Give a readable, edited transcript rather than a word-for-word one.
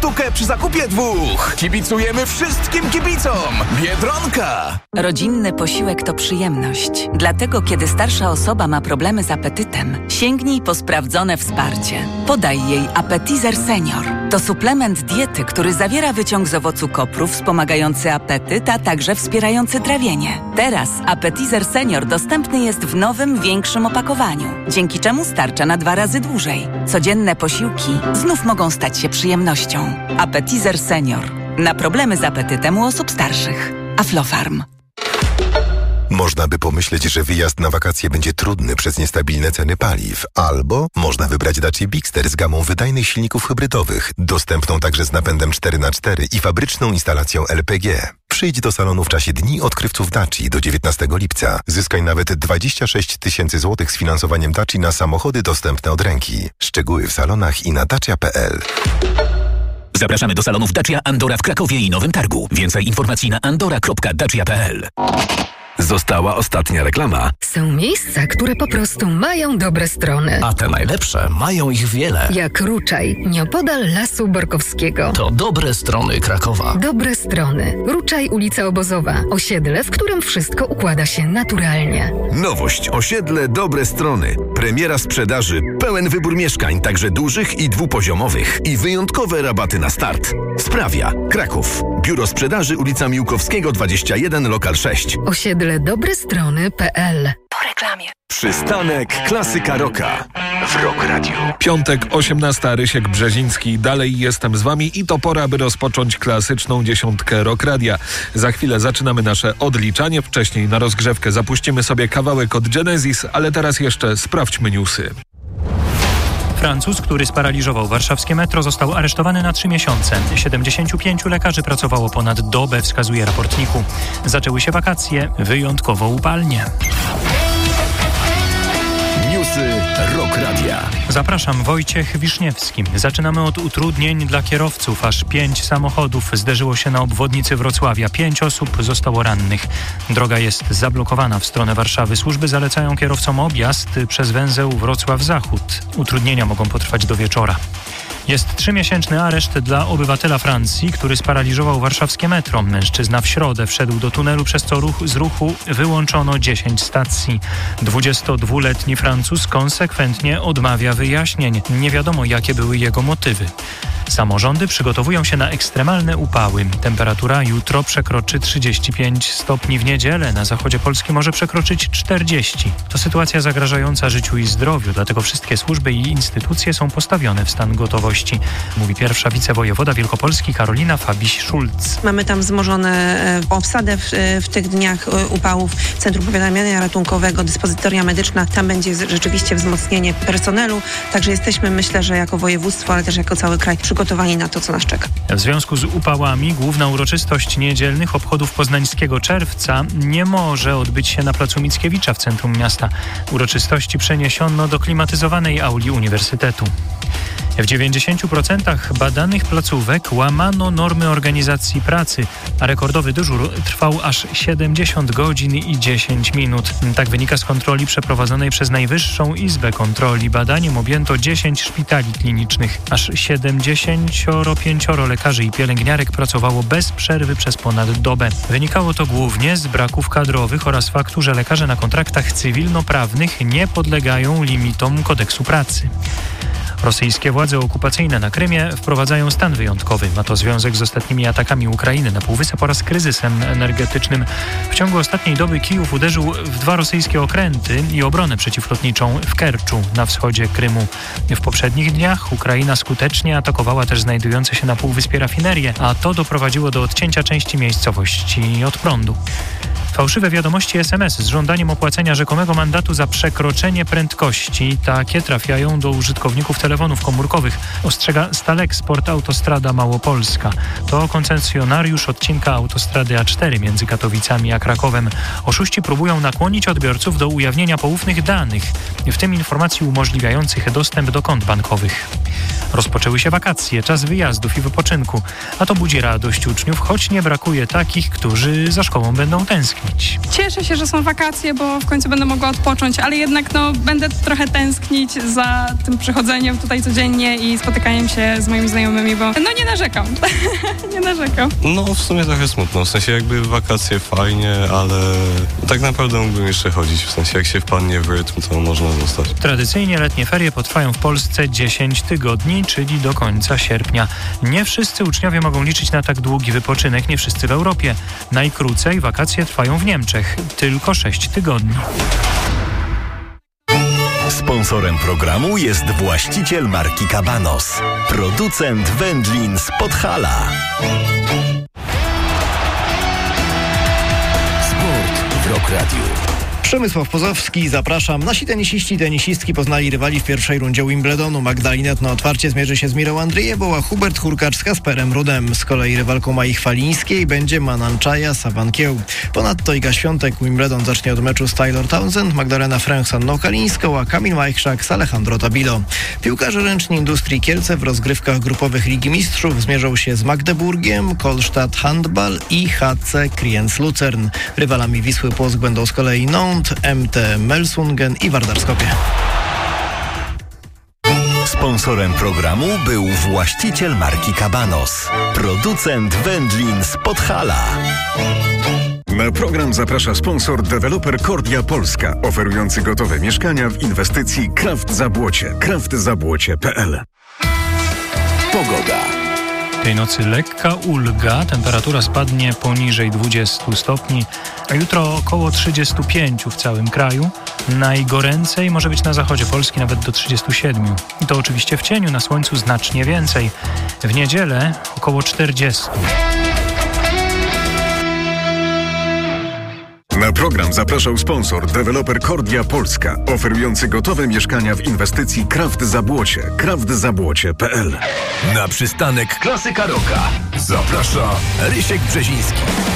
sztukę przy zakupie 2. Kibicujemy wszystkim kibicom. Biedronka. Rodzinny posiłek to przyjemność. Dlatego, kiedy starsza osoba ma problemy z apetytem, sięgnij po sprawdzone wsparcie. Podaj jej Appetizer Senior. To suplement diety, który zawiera wyciąg z owocu kopru wspomagający apetyt, a także wspierający trawienie. Teraz Appetizer Senior dostępny jest w nowym, większym opakowaniu, dzięki czemu starcza na 2 razy dłużej. Codzienne posiłki znów mogą stać się przyjemnością. Appetizer Senior. Na problemy z apetytem u osób starszych. Aflofarm. Można by pomyśleć, że wyjazd na wakacje będzie trudny przez niestabilne ceny paliw. Albo można wybrać Dacia Bigster z gamą wydajnych silników hybrydowych, dostępną także z napędem 4x4 i fabryczną instalacją LPG. Przyjdź do salonu w czasie Dni Odkrywców Daci do 19 lipca. Zyskaj nawet 26 000 złotych z finansowaniem Daci na samochody dostępne od ręki. Szczegóły w salonach i na dacia.pl. Zapraszamy do salonów Dacia Andora w Krakowie i Nowym Targu. Więcej informacji na andora.dacia.pl. Została ostatnia reklama. Są miejsca, które po prostu mają dobre strony. A te najlepsze mają ich wiele. Jak Ruczaj, nieopodal Lasu Borkowskiego. To dobre strony Krakowa. Dobre strony. Ruczaj, ulica Obozowa. Osiedle, w którym wszystko układa się naturalnie. Nowość. Osiedle Dobre Strony. Premiera sprzedaży. Pełen wybór mieszkań, także dużych i dwupoziomowych. I wyjątkowe rabaty na start. Sprawia. Kraków. Biuro Sprzedaży, ulica Miłkowskiego 21, lokal 6. Osiedle dobrestrony.pl. Po reklamie. Przystanek Klasyka Rocka w Rock Radio. Piątek, 18. Rysiek Brzeziński. Dalej jestem z wami i to pora, by rozpocząć klasyczną dziesiątkę Rock Radia. Za chwilę zaczynamy nasze odliczanie. Wcześniej na rozgrzewkę zapuścimy sobie kawałek od Genesis, ale teraz jeszcze sprawdźmy newsy. Francuz, który sparaliżował warszawskie metro, został aresztowany na 3 miesiące. 75 lekarzy pracowało ponad dobę, wskazuje raportniku. Zaczęły się wakacje, wyjątkowo upalnie. Newsy Rock Radia. Zapraszam, Wojciech Wiszniewski. Zaczynamy od utrudnień dla kierowców. Aż 5 samochodów zderzyło się na obwodnicy Wrocławia. 5 osób zostało rannych. Droga jest zablokowana w stronę Warszawy. Służby zalecają kierowcom objazd przez węzeł Wrocław Zachód. Utrudnienia mogą potrwać do wieczora. Jest 3-miesięczny areszt dla obywatela Francji, który sparaliżował warszawskie metro. Mężczyzna w środę wszedł do tunelu, przez co z ruchu wyłączono 10 stacji. 22-letni Francuz konsekwentnie odmawia wyjaśnień. Nie wiadomo, jakie były jego motywy. Samorządy przygotowują się na ekstremalne upały. Temperatura jutro przekroczy 35 stopni, w niedzielę na zachodzie Polski może przekroczyć 40. To sytuacja zagrażająca życiu i zdrowiu, dlatego wszystkie służby i instytucje są postawione w stan gotowości, mówi pierwsza wicewojewoda Wielkopolski Karolina Fabiś-Szulc. Mamy tam wzmożone obsadę w tych dniach upałów. Centrum Powiadamiania Ratunkowego, dyspozytoria medyczna. Tam będzie rzeczywiście wzmocnienie personelu. Także jesteśmy, myślę, że jako województwo, ale też jako cały kraj przygotowani na to, co nas czeka. W związku z upałami główna uroczystość niedzielnych obchodów poznańskiego czerwca nie może odbyć się na placu Mickiewicza w centrum miasta. Uroczystości przeniesiono do klimatyzowanej auli uniwersytetu. W 90% badanych placówek łamano normy organizacji pracy, a rekordowy dyżur trwał aż 70 godzin i 10 minut. Tak wynika z kontroli przeprowadzonej przez Najwyższą Izbę Kontroli. Badaniem objęto 10 szpitali klinicznych. Aż 75 lekarzy i pielęgniarek pracowało bez przerwy przez ponad dobę. Wynikało to głównie z braków kadrowych oraz faktu, że lekarze na kontraktach cywilnoprawnych nie podlegają limitom kodeksu pracy. Rosyjskie władze okupacyjne na Krymie wprowadzają stan wyjątkowy. Ma to związek z ostatnimi atakami Ukrainy na Półwysep oraz kryzysem energetycznym. W ciągu ostatniej doby Kijów uderzył w 2 rosyjskie okręty i obronę przeciwlotniczą w Kerczu na wschodzie Krymu. W poprzednich dniach Ukraina skutecznie atakowała też znajdujące się na Półwyspie rafinerie, a to doprowadziło do odcięcia części miejscowości od prądu. Fałszywe wiadomości SMS z żądaniem opłacenia rzekomego mandatu za przekroczenie prędkości. Takie trafiają do użytkowników telefonów komórkowych, ostrzega Stalexport Autostrada Małopolska. To koncesjonariusz odcinka autostrady A4 między Katowicami a Krakowem. Oszuści próbują nakłonić odbiorców do ujawnienia poufnych danych, w tym informacji umożliwiających dostęp do kont bankowych. Rozpoczęły się wakacje, czas wyjazdów i wypoczynku, a to budzi radość uczniów, choć nie brakuje takich, którzy za szkołą będą tęsknić. Cieszę się, że są wakacje, bo w końcu będę mogła odpocząć, ale jednak będę trochę tęsknić za tym przychodzeniem tutaj codziennie i spotykaniem się z moimi znajomymi, bo nie narzekam. Nie narzekam. W sumie trochę smutno, w sensie jakby wakacje fajnie, ale tak naprawdę mógłbym jeszcze chodzić, w sensie jak się wpadnie w rytm, to można zostać. Tradycyjnie letnie ferie potrwają w Polsce 10 tygodni, czyli do końca sierpnia. Nie wszyscy uczniowie mogą liczyć na tak długi wypoczynek, nie wszyscy w Europie. Najkrócej wakacje trwają w Niemczech, tylko 6 tygodni. Sponsorem programu jest właściciel marki Cabanos, producent wędlin z Podhala. Sport w Rock Radio. Przemysław Pozowski, zapraszam. Nasi tenisiści i tenisistki poznali rywali w pierwszej rundzie Wimbledonu. Magda Linette na otwarcie zmierzy się z Mirą Andrzejewą, a Hubert Hurkacz z Kasperem Rudem. Z kolei rywalką Mai Chwalińskiej będzie Manan-Czaja Saban-Kieł. Ponadto Iga Świątek Wimbledon zacznie od meczu z Taylor Townsend, Magdalena Fręch z Anną Kalińską, a Kamil Majchrzak z Alejandro Tabilo. Piłkarze ręczni Industrii Kielce w rozgrywkach grupowych Ligi Mistrzów zmierzą się z Magdeburgiem, Kolstadt Handball i HC Kriens Lucern. Rywalami Wisły Płock będą z kolei Nantes, MT Melsungen i Vardar Skopje. Sponsorem programu był właściciel marki Cabanos, producent wędlin z Podhala. Na program zaprasza sponsor deweloper Kordia Polska, oferujący gotowe mieszkania w inwestycji Kraft Zabłocie. kraftzabłocie.pl. Pogoda. Tej nocy lekka ulga, temperatura spadnie poniżej 20 stopni, a jutro około 35 w całym kraju. Najgoręcej może być na zachodzie Polski, nawet do 37. I to oczywiście w cieniu, na słońcu znacznie więcej. W niedzielę około 40. Na program zapraszał sponsor deweloper Kordia Polska, oferujący gotowe mieszkania w inwestycji Kraft Zabłocie. kraftzabłocie.pl. Na przystanek Klasyka Rocka zaprasza Rysiek Brzeziński.